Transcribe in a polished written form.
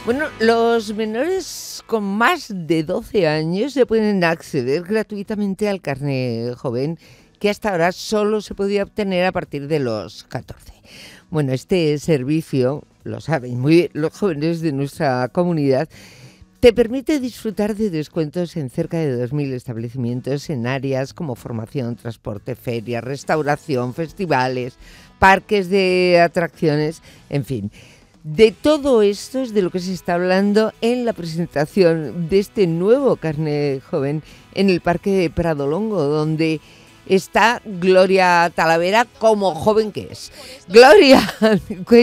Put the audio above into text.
Bueno, los menores con más de 12 años ya pueden acceder gratuitamente al carné joven, que hasta ahora solo se podía obtener a partir de los 14. Bueno, este servicio, lo saben muy bien los jóvenes de nuestra comunidad, te permite disfrutar de descuentos en cerca de 2.000 establecimientos en áreas como formación, transporte, ferias, restauración, festivales, parques de atracciones, en fin. De todo esto es de lo que se está hablando en la presentación de este nuevo carné joven en el Parque de Pradolongo, donde está Gloria Talavera como joven que es. Gloria,